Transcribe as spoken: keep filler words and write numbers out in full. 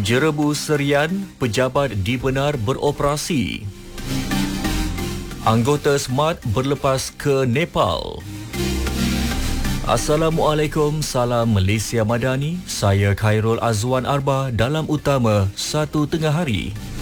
Jerebu Serian, pejabat dibenar beroperasi. Anggota SMART berlepas ke Nepal. Assalamualaikum, salam Malaysia Madani. Saya Khairul Azwan Arba dalam utama satu tengah hari.